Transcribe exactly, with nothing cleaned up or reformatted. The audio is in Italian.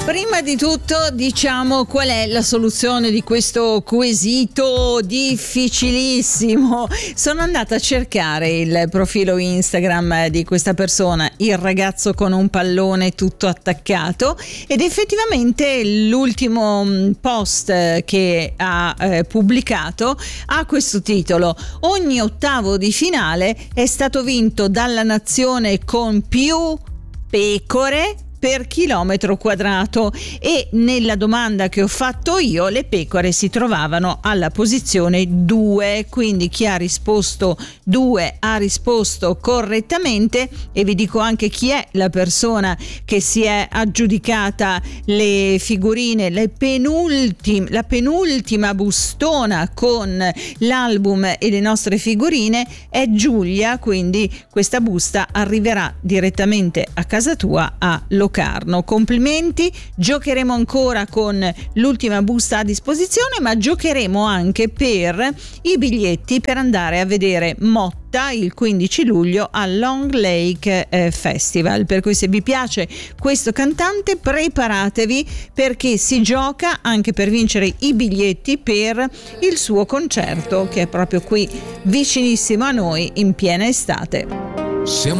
Prima di tutto diciamo qual è la soluzione di questo quesito difficilissimo. Sono andata a cercare il profilo Instagram di questa persona, il ragazzo con un pallone tutto attaccato, ed effettivamente l'ultimo post che ha eh, pubblicato ha questo titolo: ogni ottavo di finale è stato vinto dalla nazione con più pecore per chilometro quadrato, e nella domanda che ho fatto io le pecore si trovavano alla posizione due, quindi chi ha risposto due ha risposto correttamente. E vi dico anche chi è la persona che si è aggiudicata le figurine, le penultim- la penultima bustona con l'album e le nostre figurine è Giulia, quindi questa busta arriverà direttamente a casa tua a Locarno. Complimenti, giocheremo ancora con l'ultima busta a disposizione, ma giocheremo anche per i biglietti per andare a vedere Motta il quindici luglio al Long Lake eh, Festival, per cui se vi piace questo cantante preparatevi, perché si gioca anche per vincere i biglietti per il suo concerto che è proprio qui vicinissimo a noi in piena estate. Siamo